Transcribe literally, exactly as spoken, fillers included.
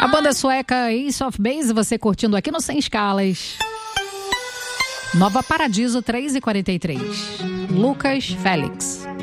A banda sueca Ace of Base, você curtindo aqui no Sem Escalas. Nova Paradiso, três e quarenta e três. Lucas Félix.